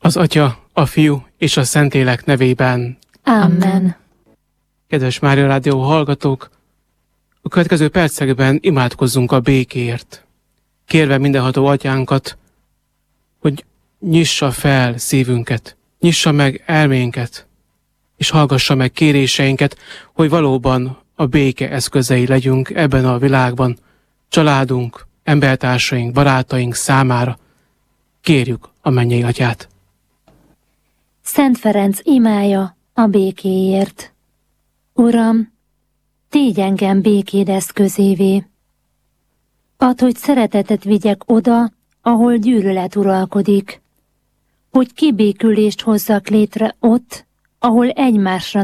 Az Atya, a Fiú és a Szentlélek nevében. Amen. Kedves Mária Rádió hallgatók, a következő percekben imádkozzunk a békéért, kérve mindenható Atyánkat, hogy nyissa fel szívünket, nyissa meg elménket, és hallgassa meg kéréseinket, hogy valóban a béke eszközei legyünk ebben a világban, családunk, embertársaink, barátaink számára. Kérjük a mennyei Atyát. Szent Ferenc imája a békéért. Uram, tégy engem békéd eszközévé. Add, hogy szeretetet vigyek oda, ahol gyűlölet uralkodik, hogy kibékülést hozzak létre ott, ahol egymásra